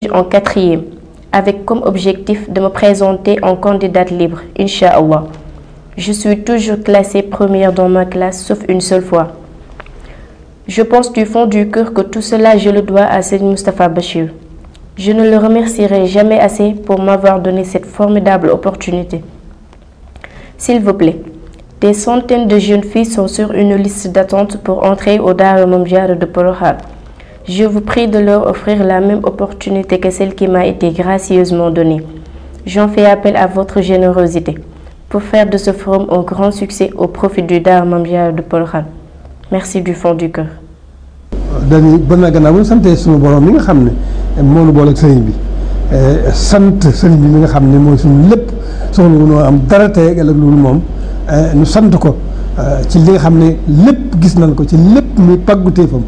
études en 4e, avec comme objectif de me présenter en candidate libre, Inch'Allah. Je suis toujours classée première dans ma classe, sauf une seule fois. Je pense du fond du cœur que tout cela, je le dois à Serigne Moustapha Bachir. Je ne le remercierai jamais assez pour m'avoir donné cette formidable opportunité. S'il vous plaît, des centaines de jeunes filles sont sur une liste d'attente pour entrer au Daara Mame Diarra de Porokhane. Je vous prie de leur offrir la même opportunité que celle qui m'a été gracieusement donnée. J'en fais appel à votre générosité pour faire de ce forum un grand succès au profit du Daara Mame Diarra de Porokhane. Merci du fond du cœur. dañuy ba na gannaaw bu ñu santee suñu borom mi nga xam ne moo nu boole ak sëriñ bi sant sëriñ bi mi nga xam ne mooy suñu lépp soxla wu noo am dara tey ak ëllëg loolu moom ñu sant ko ci li nga xam ne lépp gis nañ ko ci lépp muy pàgguteefam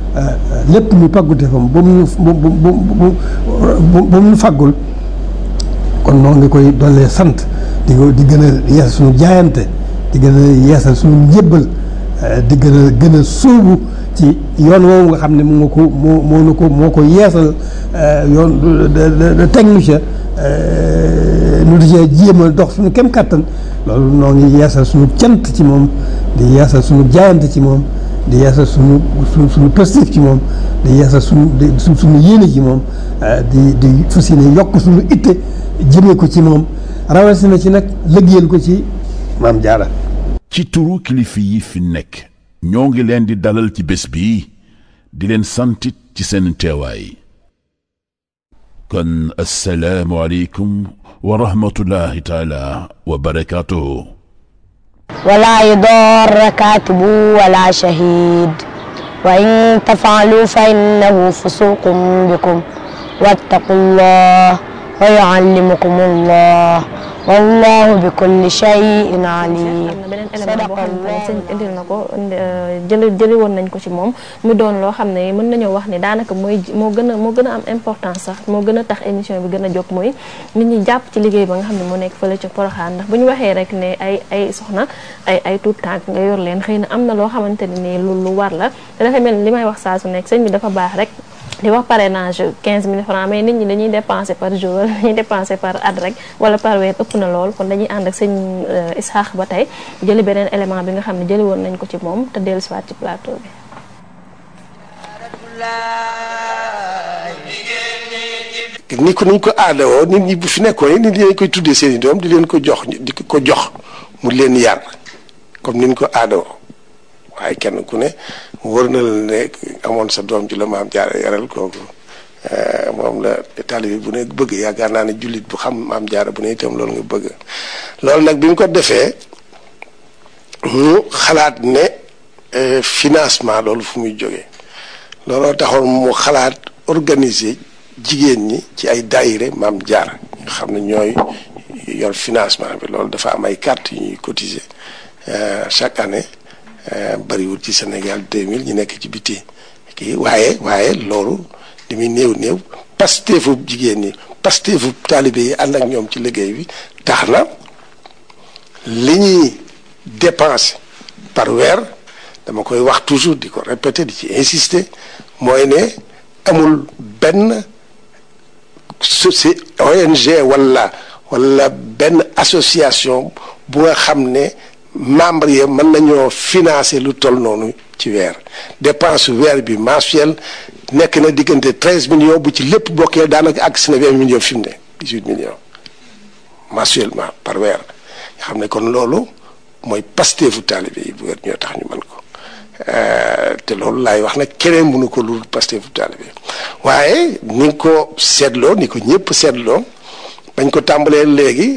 ba mu ñu fàggul kon noonu nga koy dollee sant di gën a yeesal suñu jaayante di gën a yeesal suñu njébbal di gën a sóobu ci yoon woowu nga xam ne moo ko yeesal yoon teg nu ca nu di cee jéem a dox suñu kem kàttan loolu noo ngi yeesal suñu cant ci moom di yeesal suñu jaayante ci moom di yeesal suñu positif ci moom di yeesal suñu yéene ci moom di fas yéene yokk suñu itte jëmee ko ci moom rawatina ci nag liggéeyal ko ci Maam Jaara. ci turu kilifa yi fi nekk ñoo ngi leen di dalal ci bés bi di leen santit ci seen teewaay kon assalaamu aleykum wa rahmatullahi taala wa barakaatuhu. wala yudarra kaatibu wala shahid wa in tafaalu fa innahu fusuqun bikum wattaqullah wa yuallimukumullah wallahu bi kulli shay'in alim. am na beneen élément boo xam ne sëñ indil na ko jëli woon nañ ko ci moom mu doon loo xam ne mën nañoo wax ne daanaka moo gën a am importance sax moo gën a tax émission bi gën a jóg mooy nit ñi jàpp ci liggéey ba nga xam ne moo nekk fële ca Porokhane ndax bu ñu waxee rek ne ay soxna ay tuut tànk nga yor leen xëy na am na loo xamante ne nii lu war la te dafa mel ni li may wax saa su nekk sëñ bi dafa baax rek di wax parrainage 15 000 francs mais nit ñi dañuy dépenser par jour wala dañuy dépenser par at rek wala par weer ëpp na lool kon dañuy ànd ak sëñ Isaax ba tey jëli beneen élément bi nga xam ne jëli woon nañ ko ci moom te dellu siwaat ci plateau bi. ni ko aadawoo nit ñi bu fi nekkoon nit ñi dañ koy tuddee seen i doom di leen ko jox mu leen yar comme ni ñu ko aadawoo waaye kenn ku ne wër na la ne amoon sa doom ji la Maam Jaara yaral kooku moom la taalibe bu ne bëgg yaakaar naa ne jullit bu xam Maam Jaara bu ne itam loolu nga bëgg loolu nag bi mu ko defee mu xalaat ne financement loolu fu muy jógee looloo taxoon mu xalaat organiser jigéen ñi ci ay daayire Maam Jaara nga xam ne ñooy yor financement bi loolu dafa am ay carte yu ñuy cotiser chaque année bariwul ci Sénégal 2000 ñu nekk ci biti kii waaye loolu li muy néew pasteefu jigéen ñi pasteefu taalibe yi ànd ak ñoom ci liggéey bi tax na li ñuy dépenser par weer dama koy wax toujours di ko répéter di ci insister mooy ne amul benn ONG wala benn association bu nga xam ne membre yi mën nañoo financer lu toll noonu ci weer dépense weer bi mensuel nekk na diggante 13 millions bu ci lépp bokkee daanaka àgg si na 20 millions fi mu ne 18 millions mensuellement par weer nga xam ne kon loolu mooy pasteefu taalibe yi bu weer ñoo tax ñu mën ko te loolu laay wax nag keneen mënu ko lu pasteefu taalibe waaye ni nga ko seetloo ni ko ñëpp seetloo bañ ko tàmbalee léegi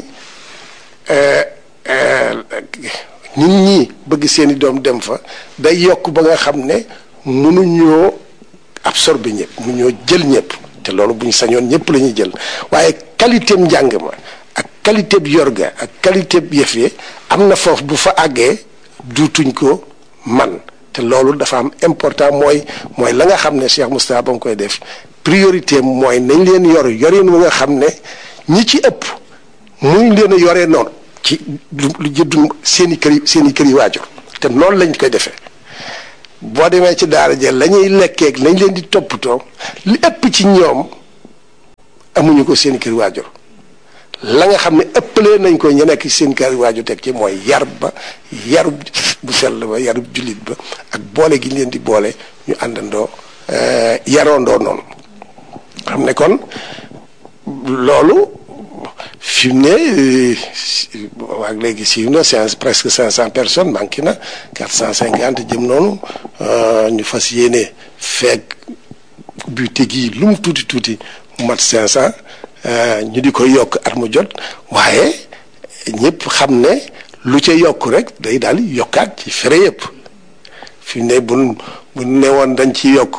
nit ñi bëgg seeni doom dem fa day yokk ba nga xam ne mënuñoo absorber ñëpp mënuñoo jël ñëpp te loolu bu ñu sañoon ñëpp la ñuy jël waaye qualité njàng ma ak qualité bi yorga ak qualité bi yëf yi am na foofu bu fa àggee duutuñ ko man te loolu dafa am important mooy la nga xam ne Cheikh Moustapha ba mu koy def priorité mooy nañ leen yorin wu nga xam ne ñi ci ëpp muñ leen a yoree noonu ci lu jëddu seen i kër yi waajur te noonu lañ koy defee boo demee ci daara ja la ñuy lekkeeg lañ leen di toppatoo li ëpp ci ñoom amuñu ko seen kër waajur la nga xam ne ëppalee nañ ko ñu nekk seen kër waajur teg ci mooy yarub bu sell ba yarub jullit ba ak boole gi leen di boole ñu àndandoo yaroondoo noonu xam ne kon loolu fi mu ne waag léegi siiw na presque 500 personnes manqué na 450 jëm noonu ñu fas yéene feeg bu tegi lu mu tuuti mu mat 500 ñu di ko yokk at mu jot waaye ñëpp xam ne lu ca yokk rek day daal yokkaat ci fere yëpp fi mu ne bu ne woon dañ ci yokk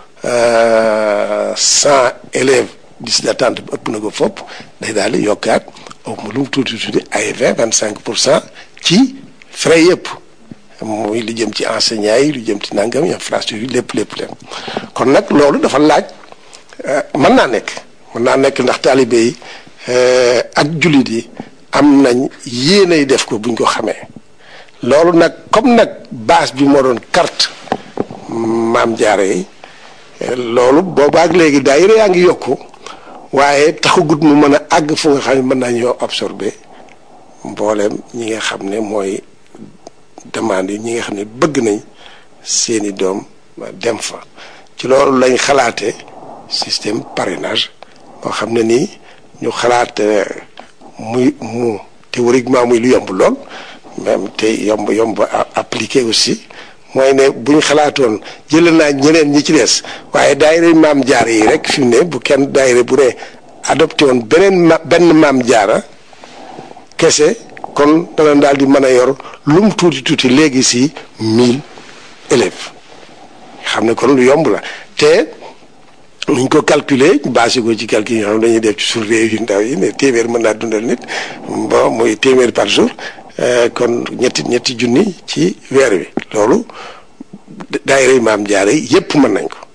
100 élèves liste d'attente bi ëpp na ko fopp day daal di yokkaat lu mu tuuti ay 25% ci frais yëpp muy lu jëm ci enseignants yi lu jëm ci nangam infrastructure yi lépp kon nag loolu dafa laaj mën naa nekk ndax taalibe yi ak jullit yi am nañ yéenay def ko buñ ko xamee loolu nag comme nag base bi moo doon carte Maam Jaara yi loolu boobaak léegi daayira yaa ngi yokku waaye taxagut mu mën a àgg fu nga xam ne mën nañoo absorber mbooleem ñi nga xam ne mooy demande yi ñi nga xam ne bëgg nañ seeni doom dem fa ci loolu lañ xalaate système parrainage boo xam ne nii ñu xalaat mu théoriquement muy lu yomb lool même te yomb appliqué aussi mooy ne bu ñu xalaatoon jëlee naa ñeneen ñi ci des waaye daayira Maam Jaara yi rek fi mu ne bu kenn daayira bu ne adopté woon benn Maam Jaara kese kon dana daal di mën a yor lu mu tuuti léegi si 1000 élèves xam ne kon lu yomb la te nuñ ko calculer basé ko ci calcul yi nga xam dañuy def ci suñu réew yu ndaw yi ne téeméer mën naa dundal nit bon muy téeméer par jour kon ñetti junni ci weer wi loolu daayira Maam Jaara yépp mën nañ ko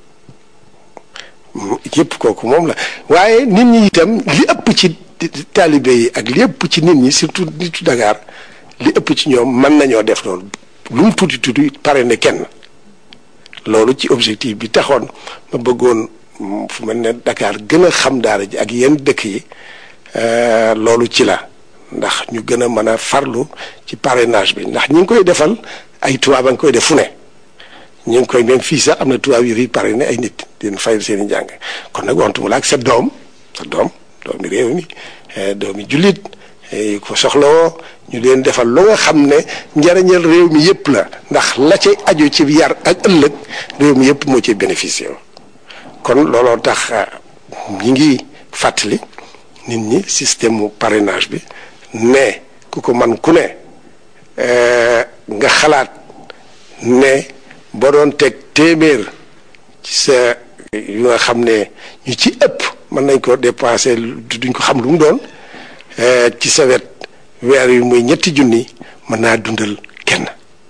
yépp kooku moom la waaye nit ñi itam li ëpp ci taalibe yi ak li ëpp ci nit ñi surtout nitu Dakar li ëpp ci ñoom mën nañoo def loolu lu mu tuuti pare ne kenn loolu ci objectif bi taxoon ma bëggoon fu mel ne Dakar gën a xam daara ji ak yenn dëkk yi loolu ci la ndax ñu gën a mën a farlu ci parrainage bi ndax ñi ngi koy defal ay tubaab a ngi koy def fu ne ñu ngi koy même fii sax am na tubaab yu fi parrainé ay nit di leen fayal seen i njàng kon nag wantuma la ak sa doomi réew mi doomi jullit yi ko soxlawoo ñu leen defal lu nga xam ne njariñal réew mi yëpp la ndax la cay aju ci yar ak ëllëg réew mi yëpp moo ciy bénéficié kon looloo tax ñi ngi fàttali nit ñi système mu parrainage bi ne ku ko man ku ne nga xalaat ne boo doon teg téeméer ci sa yu nga xam ne ñu ci ëpp mën nañ ko dépensé duñ ko xam lu mu doon ci sa wet weer yu muy 2 junni mën naa dundal kenn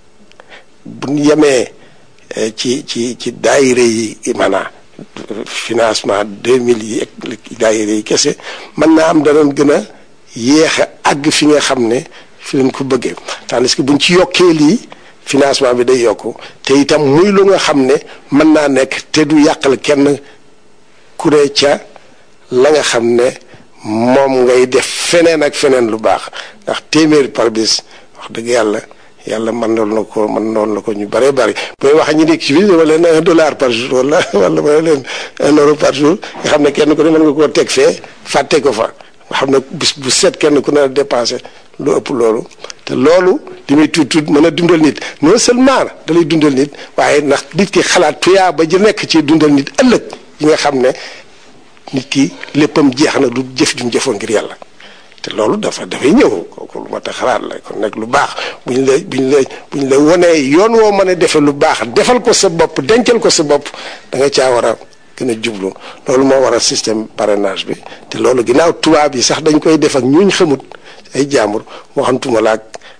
bu ñu yemee ci daayira yi maanaam financement 2000 yi ak daayira yi kese mën naa am danoon gën a yéex a àgg fi nga xam ne fi leen ko bëggee tandis que buñ ci yokkee lii financement bi day yokku te itam muy lu nga xam ne mën naa nekk te du yàqal kenn ku ne ca la nga xam ne moom ngay def feneen ak feneen lu baax ndax téeméer par bis wax dëgg yàlla mën noonu la ko ñu bëree bëri booy wax ñu nekk ci biir wala leen $1 par jour wala leen €1 par jour nga xam ne kenn ku ne mën nga koo teg fee fàtte ko fa nga xam ne bis bu set kenn ku ne dépensé lu ëpp loolu te loolu li muy tuut mën a dundal nit non seulement da lay dundal nit waaye ndax nit ki xalaat tuyaa ba ji nekk ci dundal nit ëllëg yi nga xam ne nit ki léppam jeex na du jëf ju mu jëfoon ngir yàlla te loolu dafay ñëw kooku lu ma tax xalaat la kon nag lu baax buñ la wonee yoon woo mën a defe lu baax defal ko sa bopp dencal ko sa bopp da nga caa war a gën a jublu loolu moo waral système parrainage bi te loolu ginnaaw tubaab yi sax dañ koy def ak ñuñ xamut ay jaambur waxantuma la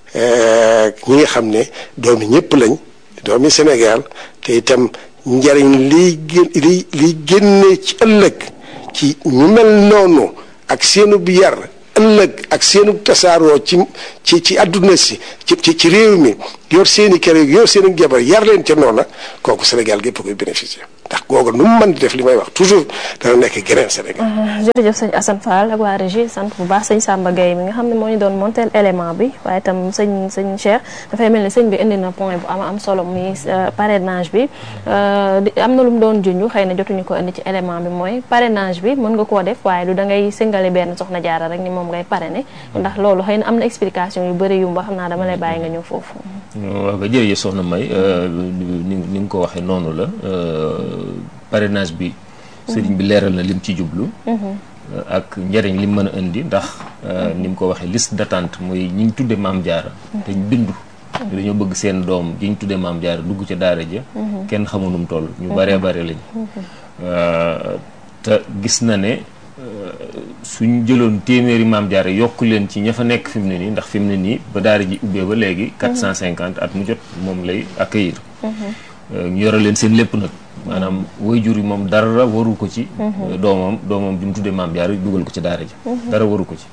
ak ñi nga xam ne doomi ñëpp lañ doomi Sénégal te itam njariñ liy génne ci ëllëg ci ñu mel noonu ak seenu bi yar ëllëg ak seenu tasaaroo ci àdduna si ci réew mi yor seeni kër yor seeni jabar yar leen ca noona kooku Sénégal gépp koy bénéficier ndax googu nu mu mën di def li may wax toujours dana nekk geneen Sénégal. jërëjëf sëñ Assane Fall ak waa régie sant bu baax sëñ Samba Gueye mi nga xam ne moo ñu doon montel élément bi waaye itam sëñ Cheikh dafay mel ni sëñ bi indi na point bu am solo muy parrainage bi am na lu mu doon junj xëy na jotuñu ko indi ci élément bi mooy parrainage bi mën nga koo def waaye du da ngay singale benn soxna jaara rek ni moom ngay parrainer ndax loolu xëy na am na explication yu bëri yu mu wax xam naa dama lay bàyyi nga ñëw foofu. waaw nga jërëjëf soxna May ni nga ko waxee noonu la parrainage bi sëriñ bi leeral na lim ci jublu ak njëriñ lim mën a indi ndax ni mu ko waxee liste d'attente mooy ñi ñu tudde maam jaara te ñu bindu dañoo bëgg seen doom ji ñu tudde maam jaara dugg ca daara ja kenn xamu nu mu toll ñu baree bare lañ te gis na ne suñ jëloon téeméeri maam jaara yokk leen ci ña fa nekk fi mu ne nii ndax fi mu ne nii ba daara ji ubbee ba léegi 450 at mu jot moom lay accueillir ñu yore leen seen lépp nag maanaam waajur yi moom dara waru ko ci doomam bi mu tuddee maam jaara dugal ko ci daara ji dara waru ko ci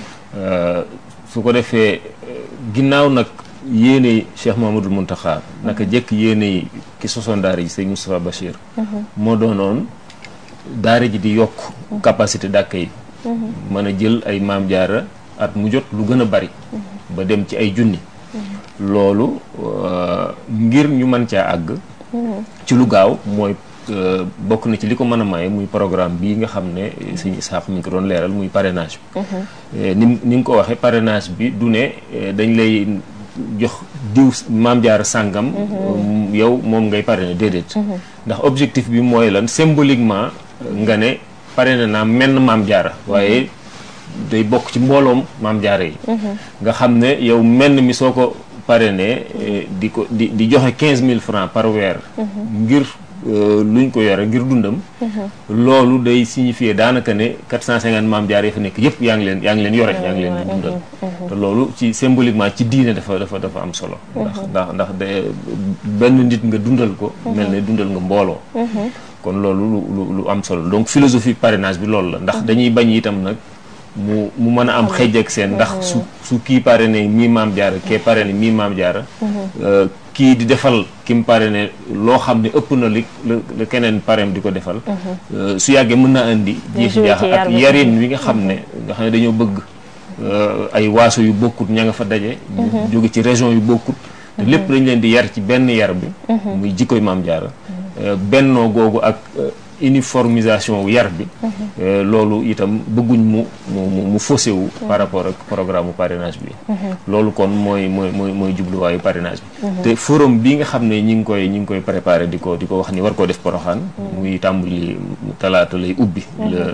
su ko defee ginnaaw nag yéene Cheikh Mamadou Mountakha naka jekk yéene yi ki sosoon daara ji sëñ Moustapha Bachir moo doonoon daara ji di yokk capacité d'accueil mën a jël ay maam jaara at mu jot lu gën a bari ba dem ci ay junni loolu ngir ñu mën caa àgg ci lu gaaw mooy bokk na ci li ko mën a maye muy programme bii nga xam ne sëñ Isaax mi ngi ko doon leeral muy parrainage bi ni nga ko waxee parrainage bi du ne dañ lay jox diw maam jaara sàngam yow moom ngay parrainer déedéet ndax objectif bi mooy lan symboliquement nga ne parrainé naa menn maam jaara waaye day bokk ci mbooloom maam jaara yi nga xam ne yow menn mi soo ko parrainé di joxe 15 000 francs par weer ngir luñ ko yore ngir dundam loolu day signifier daanaka ne 450 maam jaara yi fa nekk yëpp yaa ngi leen yore yaa ngi leen di dundal te loolu ci symboliquement ci diine dafa am solo ndax benn nit nga dundal ko mel ne dundal nga mbooloo kon loolu lu am solo donc philosophie parrainage bi loolu la ndax dañuy bañ itam nag mu mën a am xëj ak seen ndax su kii parrainé mii maam jaara kee parrainé mii maam jaara kii di defal ki mu parrainé loo xam ne ëpp na li la keneen parrain di ko defal su yàggee mën naa indi jiixi jaax ak yarin wi nga xam ne dañoo bëgg ay waaso yu bokkut ña nga fa daje ñu jóge ci région yu bokkut te lépp dañ leen di yar ci benn yar bi muy jikkoy maam jaara bennoo googu ak uniformisation yar bi loolu itam bëgguñ mu faussé wu par rapport ak programme mu parrainage bi loolu kon mooy jubluwaayu parrainage bi te forum bi nga xam ne ñi ngi koy préparé di ko wax ni war koo def Poroxaan muy tàmbali talaata lay ubbi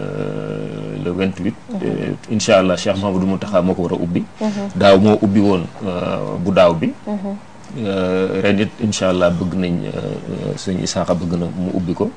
le 28 incha allah Cheikh Mahamadou Mountakha moo ko war a ubbi daaw moo ubbi woon bu daaw bi ren it incha allah bëgg nañ sëñ Isaaxa bëgg na mu ubbi ko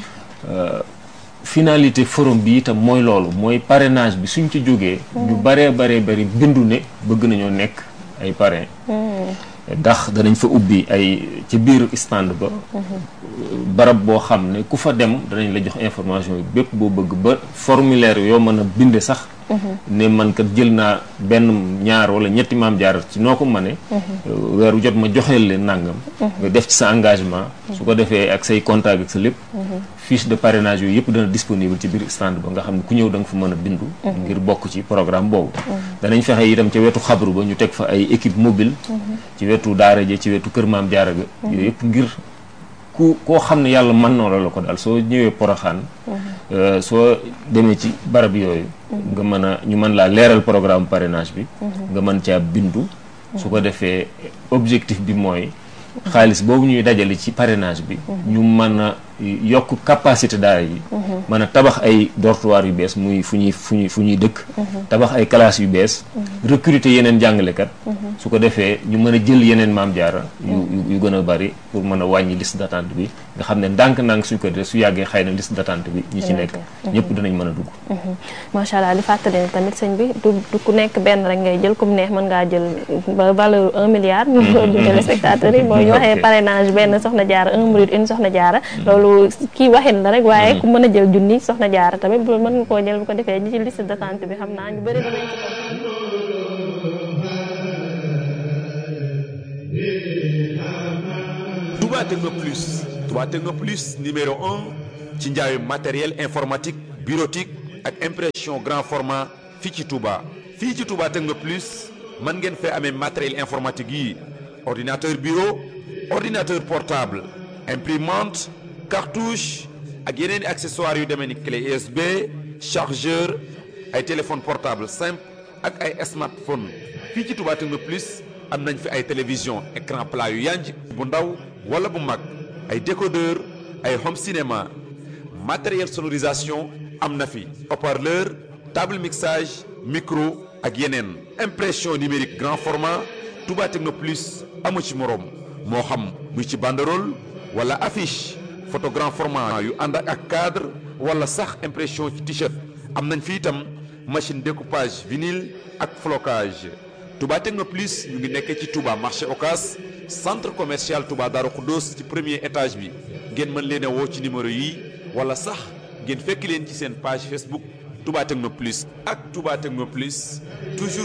finalité forum bi itam mooy loolu mooy parrainage bi suñ ci jógee ñu baree bindu ne bëgg nañoo nekk ay parrain ndax danañ fa ubbi ay ci biir stand ba barab boo xam ne ku fa dem danañ la jox information yi bépp boo bëgg ba formulaire yoo mën a binde sax ne man kat jël naa benn ñaar wala ñetti maam jaar ci noo ko mëne weeru jot ma joxeel leen nàngam nga def ci sa engagement su ko defee ak say contact ak sa lépp fiche de parrainage yooyu yëpp dana disponible ci biir stand ba nga xam ne ku ñëw da nga fa mën a bindu ngir bokk ci programme boobu danañ fexe itam ca wetu xabru ba ñu teg fa ay équipe mobile ci wetu daara ja ci wetu kër maam jaara ga yooyu yëpp ngir koo xam ne yàlla mën na la ko daal soo ñëwee Poroxaan soo demee ci barab yooyu nga mën a ñu mën laa leeral programme parrainage bi nga mën caa bindu su ko defee objectif bi mooy xaalis boobu ñuy dajale ci parrainage bi ñu mën a yokk capacité daara yi mën a tabax ay dortoir yu bees muy fu ñuy dëkk tabax ay classes yu bees recruter yeneen jàngalekat su ko defee ñu mën a jël yeneen maam jaara yu gën a bari pour mën a wàññi liste d'attente bi nga xam ne ndànk-ndànk suñ ko def su yàggee xëy na liste d'attente bi ñi ci nekk ñëpp dinañ mën a dugg macha allah li fàttali ne tamit sëñ bi du ku nekk benn rek ngay jël comme neex mën ngaa jël ba valeur 1 milliard ñu téléspectateurs yi mooy ñu waxee parrainage benn soxna jaara 1 minute une soxna jaara loolu kii waxin la rek waaye ku mën a jël junni soxna jaara tamit bu mën nga koo jël bu ko defee ñi ci liste d'attente bi xam naa ñu bëri danañ ci Touba Techno Plus Touba Techno Plus numéro 1 ci njaayu matériel informatique bureautique ak impression grand format fii ci Touba. fii ci Touba Techno Plus mën ngeen fee amee matériel informatique yi ordinateur bureau ordinateur portable imprimante cartouche ak yeneen i accessoires yu demee ni clé USB chargeur ay téléphone portable simple ak ay smartphone fii ci Touba Techno Plus am nañ fi ay télévision écran plat yu yanj bu ndaw wala bu mag ay décodeur ay home cinéma matériel sonorisation am na fi haut-parleur table mixage micro ak yeneen impression numérique grand format Touba Techno Plus amu ci moroom moo xam muy ci banderole wala affiche photo grand format yu ànd ak cadre wala sax impression ci t-shirt am nañ fi itam machine découpage vinyle ak flocage Touba Techno Plus ñu ngi nekkee ci Touba marché Ocass centre commercial Touba Darou Khoudoss ci premier étage bi ngeen mën leen a woo ci numéro yi wala sax ngeen fekk leen ci seen page Facebook Touba Techno Plus ak Touba Techno Plus toujours